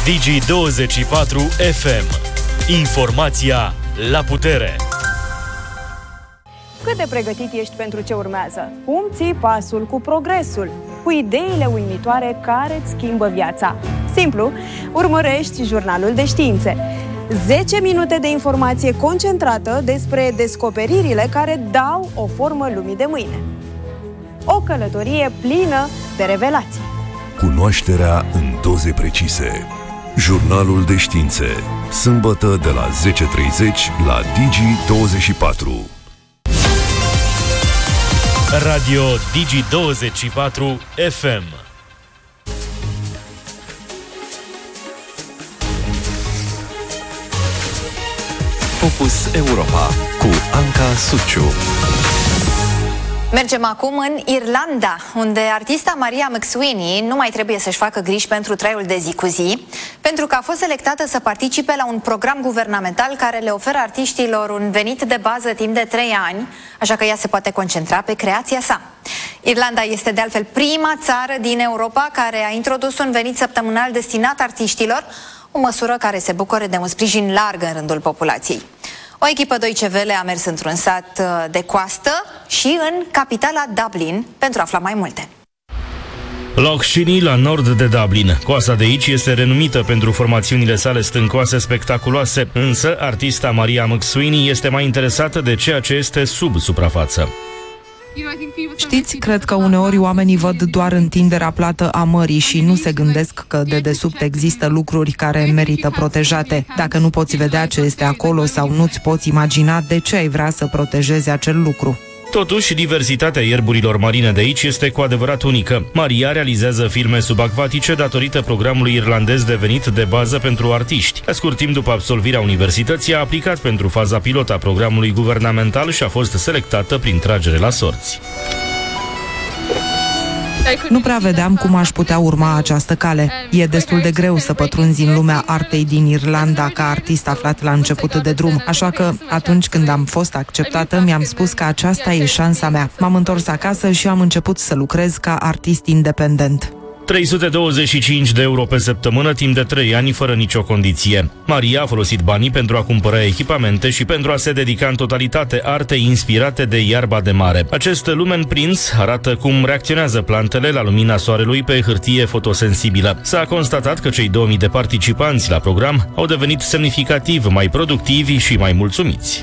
Digi24 FM. Informația la putere. Cât de pregătit ești pentru ce urmează? Cum ții pasul cu progresul? Cu ideile uimitoare care îți schimbă viața? Simplu, urmărești jurnalul de științe. 10 minute de informație concentrată despre descoperirile care dau o formă lumii de mâine. O călătorie plină de revelații. Cunoașterea în doze precise. Jurnalul de științe. Sâmbătă de la 10:30 la Digi24. Radio Digi24 FM. Focus Europa cu Anca Suciu. Mergem acum în Irlanda, unde artista Maria McSweeney nu mai trebuie să-și facă griji pentru traiul de zi cu zi, pentru că a fost selectată să participe la un program guvernamental care le oferă artiștilor un venit de bază timp de 3 ani, așa că ea se poate concentra pe creația sa. Irlanda este de altfel prima țară din Europa care a introdus un venit săptămânal destinat artiștilor, o măsură care se bucură de un sprijin larg în rândul populației. O echipă Deutsche Welle a mers într-un sat de coastă și în capitala Dublin pentru a afla mai multe. Loch Sheeney, la nord de Dublin. Coasta de aici este renumită pentru formațiunile sale stâncoase spectaculoase, însă artista Maria McSweeney este mai interesată de ceea ce este sub suprafață. Știți, cred că uneori oamenii văd doar întinderea plată a mării și nu se gândesc că de desubt există lucruri care merită protejate. Dacă nu poți vedea ce este acolo sau nu-ți poți imagina, de ce ai vrea să protejezi acel lucru? Totuși, diversitatea ierburilor marine de aici este cu adevărat unică. Maria realizează filme subacvatice datorită programului irlandez devenit de bază pentru artiști. La scurt timp după absolvirea universității, a aplicat pentru faza pilot a programului guvernamental și a fost selectată prin tragere la sorți. Nu prea vedeam cum aș putea urma această cale. E destul de greu să pătrunzi în lumea artei din Irlanda ca artist aflat la început de drum, așa că atunci când am fost acceptată, mi-am spus că aceasta e șansa mea. M-am întors acasă și am început să lucrez ca artist independent. 325 de euro pe săptămână timp de 3 ani fără nicio condiție. Maria a folosit banii pentru a cumpăra echipamente și pentru a se dedica în totalitate artei inspirate de iarba de mare. Acest lumen prins arată cum reacționează plantele la lumina soarelui pe hârtie fotosensibilă. S-a constatat că cei 2000 de participanți la program au devenit semnificativ mai productivi și mai mulțumiți.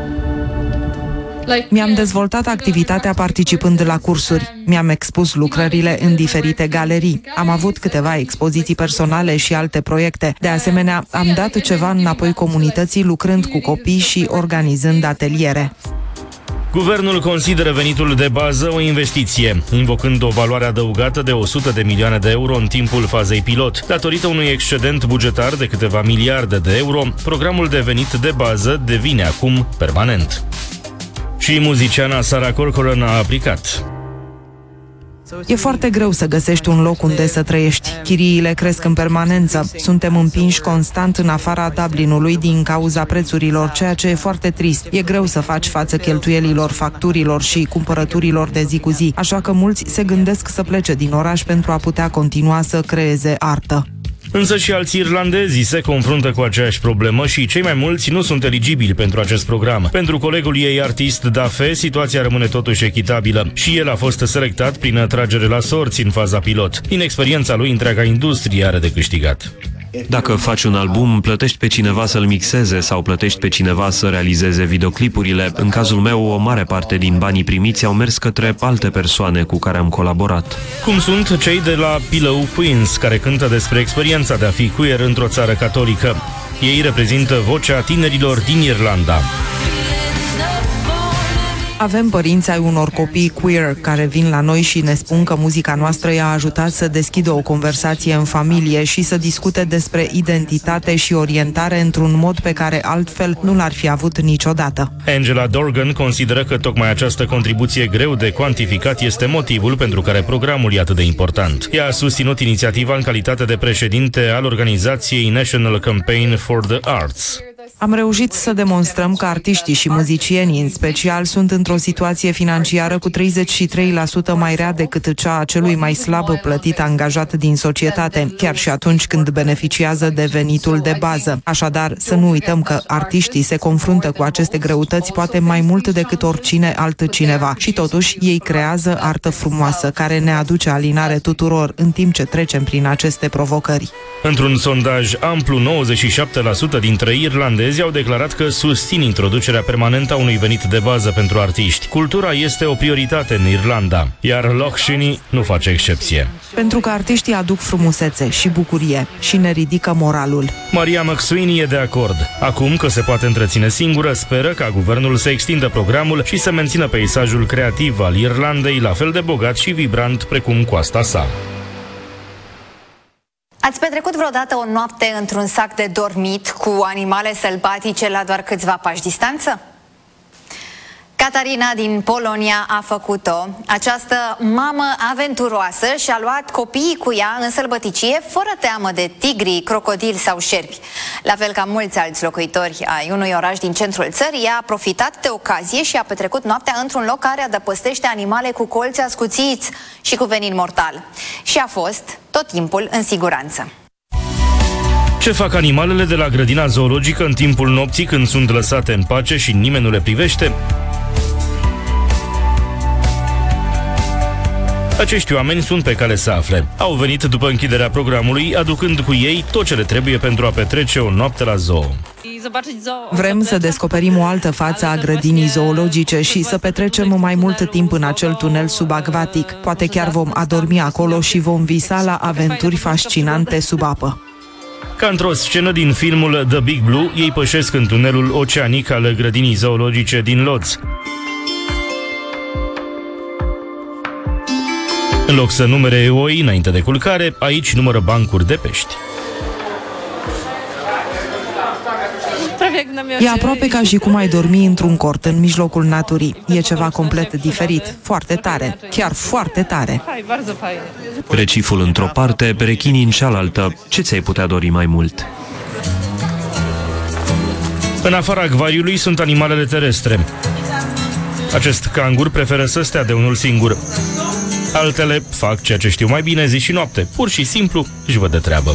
Mi-am dezvoltat activitatea participând la cursuri. Mi-am expus lucrările în diferite galerii. Am avut câteva expoziții personale și alte proiecte. De asemenea, am dat ceva înapoi comunității lucrând cu copii și organizând ateliere. Guvernul consideră venitul de bază o investiție, invocând o valoare adăugată de 100 de milioane de euro în timpul fazei pilot. Datorită unui excedent bugetar de câteva miliarde de euro, programul de venit de bază devine acum permanent. Și muziciana Sarah Corcoran a aplicat. E foarte greu să găsești un loc unde să trăiești. Chiriile cresc în permanență. Suntem împinși constant în afara Dublinului din cauza prețurilor, ceea ce e foarte trist. E greu să faci față cheltuielilor, facturilor și cumpărăturilor de zi cu zi, așa că mulți se gândesc să plece din oraș pentru a putea continua să creeze artă. Însă și alți irlandezi se confruntă cu aceeași problemă și cei mai mulți nu sunt eligibili pentru acest program. Pentru colegul ei artist Dafe, situația rămâne totuși echitabilă și el a fost selectat prin atragere la sorți în faza pilot. Din experiența lui, întreaga industrie are de câștigat. Dacă faci un album, plătești pe cineva să-l mixeze sau plătești pe cineva să realizeze videoclipurile. În cazul meu, o mare parte din banii primiți au mers către alte persoane cu care am colaborat. Cum sunt cei de la Pillow Queens, care cântă despre experiența de a fi queer într-o țară catolică. Ei reprezintă vocea tinerilor din Irlanda. Avem părinți ai unor copii queer care vin la noi și ne spun că muzica noastră i-a ajutat să deschidă o conversație în familie și să discute despre identitate și orientare într-un mod pe care altfel nu l-ar fi avut niciodată. Angela Dorgan consideră că tocmai această contribuție greu de cuantificat este motivul pentru care programul e atât de important. Ea a susținut inițiativa în calitate de președinte al organizației National Campaign for the Arts. Am reușit să demonstrăm că artiștii și muzicienii, în special, sunt într-o situație financiară cu 33% mai rea decât cea a celui mai slab plătit angajat din societate, chiar și atunci când beneficiază de venitul de bază. Așadar, să nu uităm că artiștii se confruntă cu aceste greutăți poate mai mult decât oricine altcineva și totuși ei creează artă frumoasă care ne aduce alinare tuturor în timp ce trecem prin aceste provocări. Într-un sondaj amplu, 97% dintre irlandezi au declarat că susțin introducerea permanentă a unui venit de bază pentru artiști. Cultura este o prioritate în Irlanda, iar Loch Sheeney nu face excepție. Pentru că artiștii aduc frumusețe și bucurie și ne ridică moralul. Maria McSweeney e de acord. Acum că se poate întreține singură, speră ca guvernul să extindă programul și să mențină peisajul creativ al Irlandei la fel de bogat și vibrant precum coasta sa. Ați petrecut vreodată o noapte într-un sac de dormit cu animale sălbatice la doar câțiva pași distanță? Catarina din Polonia a făcut-o. Această mamă aventuroasă și-a luat copiii cu ea în sălbăticie fără teamă de tigri, crocodili sau șerpi. La fel ca mulți alți locuitori ai unui oraș din centrul țării, ea a profitat de ocazie și a petrecut noaptea într-un loc care adăpostește animale cu colți ascuțiți și cu venin mortal. Și a fost tot timpul în siguranță. Ce fac animalele de la grădina zoologică în timpul nopții când sunt lăsate în pace și nimeni nu le privește? Acești oameni sunt pe cale să afle. Au venit după închiderea programului, aducând cu ei tot ce le trebuie pentru a petrece o noapte la zoo. Vrem să descoperim o altă față a grădinii zoologice și să petrecem mai mult timp în acel tunel subacvatic. Poate chiar vom adormi acolo și vom visa la aventuri fascinante sub apă. Ca într-o scenă din filmul The Big Blue, ei pășesc în tunelul oceanic al grădinii zoologice din Lodz. În loc să numere oi înainte de culcare, aici numără bancuri de pești. E aproape ca și cum ai dormi într-un cort în mijlocul naturii. E ceva complet diferit, foarte tare, chiar foarte tare. Reciful într-o parte, rechinii în cealaltă. Ce ți-ai putea dori mai mult? În afara acvariului sunt animalele terestre. Acest cangur preferă să stea de unul singur. Altele fac ceea ce știu mai bine zi și noapte. Pur și simplu își văd de treabă.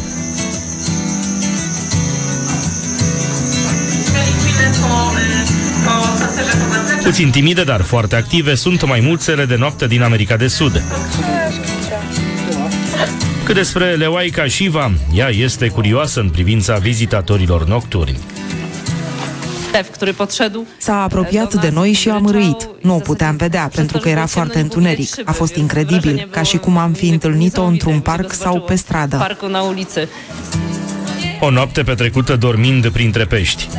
Puțin timide, dar foarte active, sunt maimuțele de noapte din America de Sud. Cât despre leoaica Shiva, ea este curioasă în privința vizitatorilor nocturni. S-a apropiat de noi și a mărâit. Nu o puteam vedea pentru că era foarte întuneric. A fost incredibil, ca și cum am fi întâlnit-o într-un parc sau pe stradă. O noapte petrecută dormind printre pești.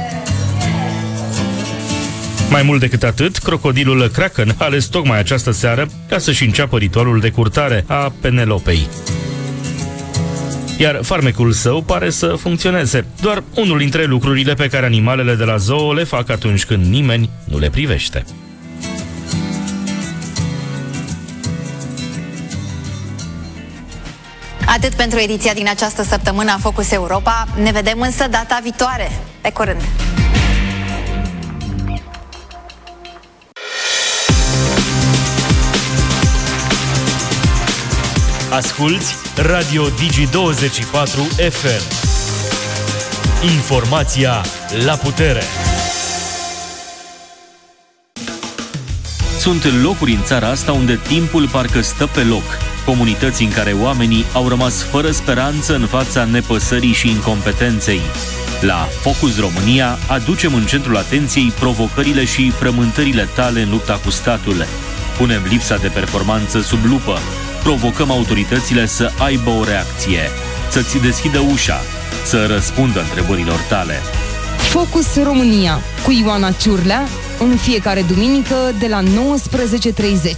Mai mult decât atât, crocodilul Kraken a ales tocmai această seară ca să-și înceapă ritualul de curtare a Penelopei. Iar farmecul său pare să funcționeze. Doar unul dintre lucrurile pe care animalele de la zoo le fac atunci când nimeni nu le privește. Atât pentru ediția din această săptămână a Focus Europa. Ne vedem însă data viitoare. Pe curând! Asculți Radio Digi24 FM. Informația la putere. Sunt locuri în țara asta unde timpul parcă stă pe loc. Comunități în care oamenii au rămas fără speranță în fața nepăsării și incompetenței. La Focus România aducem în centrul atenției provocările și frământările tale în lupta cu statul. Punem lipsa de performanță sub lupă. Provocăm autoritățile să aibă o reacție, să-ți deschidă ușa, să răspundă întrebărilor tale. Focus România cu Ioana Ciurlea în fiecare duminică de la 19:30.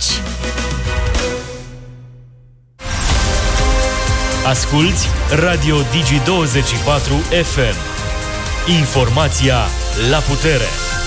Asculți Radio Digi24 FM. Informația la putere.